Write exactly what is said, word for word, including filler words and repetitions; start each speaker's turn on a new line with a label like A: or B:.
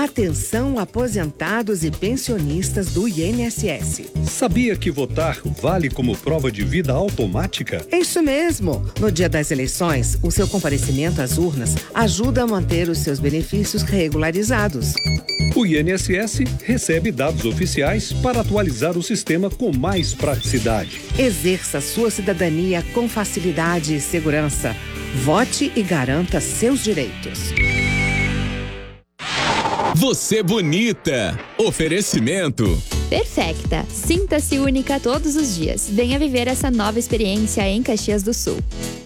A: Atenção, aposentados e pensionistas do I N S S.
B: Sabia que votar vale como prova de vida automática?
A: É isso mesmo. No dia das eleições, o seu comparecimento às urnas ajuda a manter os seus benefícios regularizados.
B: O I N S S recebe dados oficiais para atualizar o sistema com mais praticidade.
A: Exerça sua cidadania com facilidade e segurança. Vote e garanta seus direitos.
C: Você bonita. Oferecimento.
D: Perfecta. Sinta-se única todos os dias. Venha viver essa nova experiência em Caxias do Sul.